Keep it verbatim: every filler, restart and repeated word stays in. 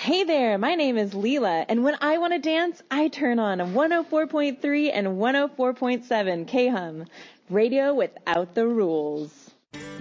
Hey there, my name is Leela, and when I want to dance, I turn on one oh four point three and one oh four point seven K-Hum, radio without the rules.